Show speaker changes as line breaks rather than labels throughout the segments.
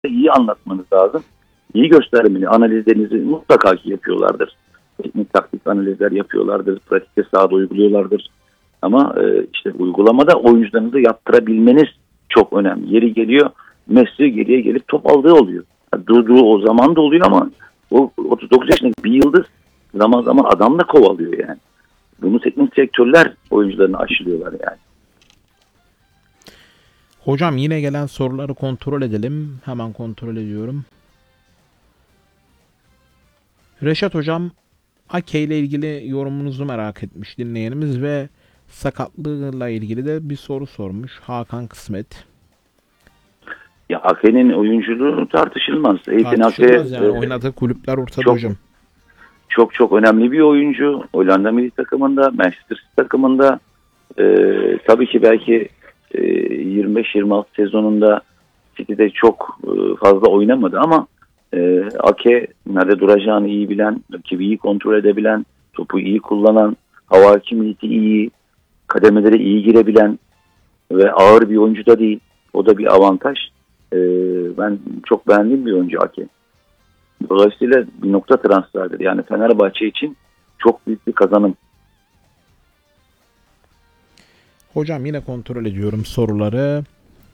iyi anlatmanız lazım. İyi göstermeli. Analizlerinizi mutlaka ki yapıyorlardır. Teknik taktik analizler yapıyorlardır. Pratikte sahada uyguluyorlardır. Ama işte uygulamada oyuncularınızı yaptırabilmeniz çok önemli. Yeri geliyor Messi geriye gelip top aldığı oluyor. Yani durduğu o zaman da oluyor ama o 39 yaşındaki bir yıldız zaman zaman adam da kovalıyor yani. Bunu teknik direktörler oyuncularını aşılıyorlar yani.
Hocam yine gelen soruları kontrol edelim. Hemen kontrol ediyorum. Reşat hocam, Ake ile ilgili yorumunuzu merak etmiş dinleyenimiz ve sakatlığıyla ilgili de bir soru sormuş. Hakan Kısmet.
Ya Ake'nin oyunculuğu tartışılmaz.
Tartışılmaz yani. Oynadığı kulüpler ortada
çok,
hocam.
Çok önemli bir oyuncu. Hollanda milli takımında, Manchester City takımında. Tabii ki belki 25-26 sezonunda City'de çok fazla oynamadı ama Ake nerede duracağını iyi bilen, rakibi iyi kontrol edebilen, topu iyi kullanan, hava hakimiyeti iyi, kademelere iyi girebilen ve ağır bir oyuncu da değil. O da bir avantaj. Ben çok beğendiğim bir oyuncu Ake. Dolayısıyla bir nokta transferdir. Yani Fenerbahçe için çok büyük bir kazanım.
Hocam yine kontrol ediyorum soruları.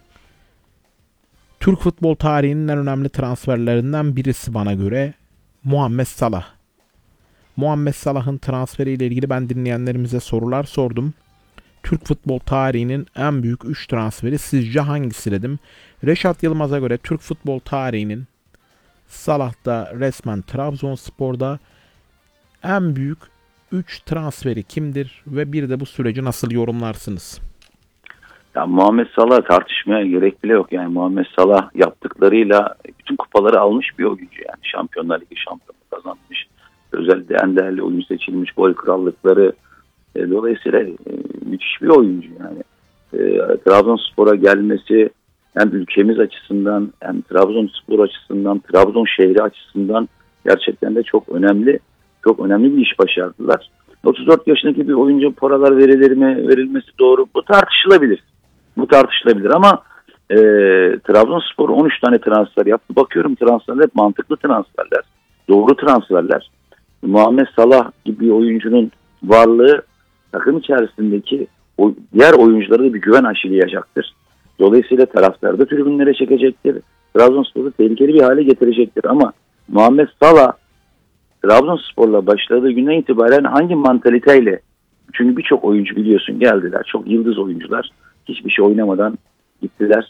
Türk futbol tarihinin en önemli transferlerinden birisi bana göre Muhammed Salah. Muhammed Salah'ın transferiyle ilgili ben dinleyenlerimize sorular sordum. Türk futbol tarihinin en büyük 3 transferi sizce hangisi dedim. Reşat Yılmaz'a göre Türk futbol tarihinin Salah'ta resmen Trabzonspor'da en büyük 3 transferi kimdir ve bir de bu süreci nasıl yorumlarsınız?
Ya Muhammed Salah tartışmaya gerek bile yok. Yani Muhammed Salah yaptıklarıyla bütün kupaları almış bir oyuncu yani. Şampiyonlar Ligi şampiyonu kazanmış. Özellikle en değerli oyuncu seçilmiş, gol krallıkları. Dolayısıyla müthiş bir oyuncu yani. Trabzonspor'a gelmesi hem ülkemiz açısından hem Trabzonspor açısından, Trabzon şehri açısından gerçekten de çok önemli. Çok önemli bir iş başardılar. 34 yaşındaki bir oyuncu paralar verilir mi, verilmesi doğru. Bu tartışılabilir. Bu tartışılabilir ama Trabzonspor 13 tane transfer yaptı. Bakıyorum transferler hep mantıklı transferler. Doğru transferler. Muhammed Salah gibi bir oyuncunun varlığı takım içerisindeki diğer oyunculara da bir güven aşılayacaktır. Dolayısıyla taraftar da tribünlere çekecektir. Trabzonspor'u tehlikeli bir hale getirecektir. Ama Muhammed Salah Trabzonspor'la başladığı günden itibaren hangi mantaliteyle, çünkü birçok oyuncu biliyorsun geldiler. Çok yıldız oyuncular. Hiçbir şey oynamadan gittiler.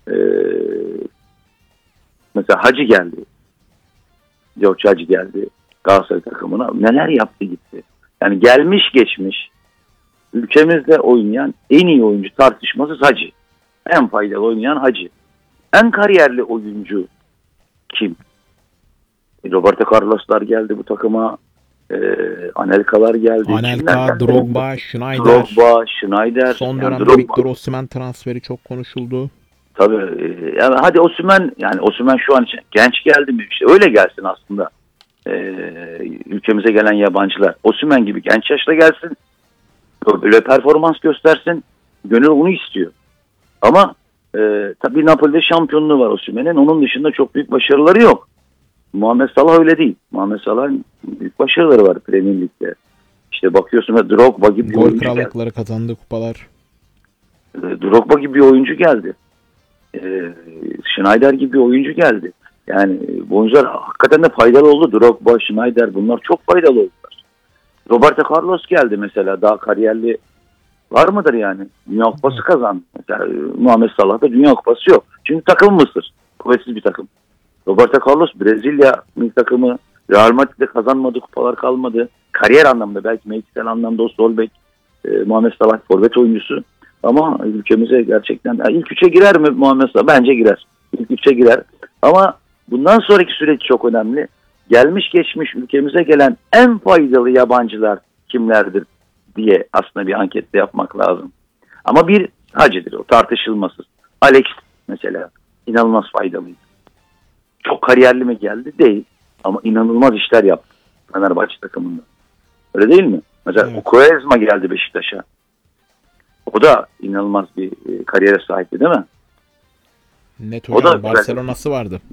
Mesela Hacı geldi. George Hacı geldi Galatasaray takımına. Neler yaptı gitti. Yani gelmiş geçmiş ülkemizde oynayan en iyi oyuncu tartışmasız Hacı. En faydalı oynayan Hacı. En kariyerli oyuncu kim? Roberto Carlos'lar geldi bu takıma. Anelka'lar geldi.
Anelka, Drogba,
Schneider.
Son dönemde Victor Osimhen transferi çok konuşuldu.
Tabii. Yani hadi Osimhen şu an için genç geldi mi? İşte öyle gelsin aslında. Ülkemize gelen yabancılar. Osimhen gibi genç yaşta gelsin. Böyle performans göstersin. Gönül onu istiyor. Ama tabii Napoli'de şampiyonluğu var Osimhen'in. Onun dışında çok büyük başarıları yok. Muhammed Salah öyle değil. Muhammed Salah'ın büyük başarıları var Premier Lig'de. İşte bakıyorsun ve Drogba gibi bir oyuncu geldi.
Gol krallıkları kazandı, kupalar.
Drogba gibi bir oyuncu geldi. Schneider gibi bir oyuncu geldi. Yani bu oyuncular hakikaten de faydalı oldu. Drogba, Schneider bunlar çok faydalı oldular. Roberto Carlos geldi mesela. Daha kariyerli var mıdır yani? Dünya Kupası kazandı. Mesela Muhammed Salah'ta Dünya Kupası yok. Çünkü takım Mısır. Kuvvetsiz bir takım. Roberto Carlos Brezilya milli takımı, Real Madrid'de kazanmadı, kupalar kalmadı. Kariyer anlamda belki mevkisel anlamda o sol bek, Muhammed Salah forvet oyuncusu. Ama ülkemize gerçekten ilk üçe girer mi Muhammed Salah? Bence girer. İlk üçe girer. Ama bundan sonraki süreç çok önemli. Gelmiş geçmiş ülkemize gelen en faydalı yabancılar kimlerdir diye aslında bir ankette yapmak lazım. Ama bir Hacı'dır o tartışılmasız. Alex mesela inanılmaz faydalıydı. Çok kariyerli mi geldi? Değil. Ama inanılmaz işler yaptı Fenerbahçe takımında. Öyle değil mi? Mesela evet. Quaresma geldi Beşiktaş'a. O da inanılmaz bir kariyere sahipti değil mi?
Net
O da
hocam,
güzel.
Barcelona'sı vardı.